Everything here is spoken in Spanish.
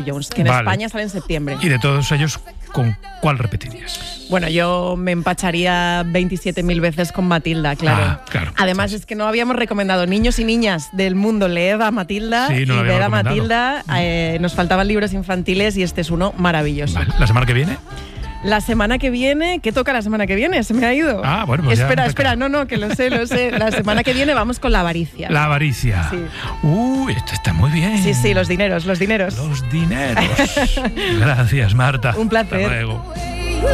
Jones, que en España sale en septiembre. ¿Y de todos ellos, con cuál repetirías? Bueno, yo me empacharía 27.000 veces con Matilda, claro. Claro. Además, es que no habíamos recomendado niños y niñas del mundo, leed a Matilda Sí, no y lo ver a habíamos Matilda. Nos faltaban libros infantiles y este es uno maravilloso. Vale. ¿La semana que viene? La semana que viene, ¿qué toca la semana que viene? Se me ha ido. Bueno, pues espera, no, que lo sé. La semana que viene vamos con la avaricia. La avaricia. Sí. Esto está muy bien. Sí, los dineros. Los dineros. Gracias, Marta. Un placer. Hasta luego.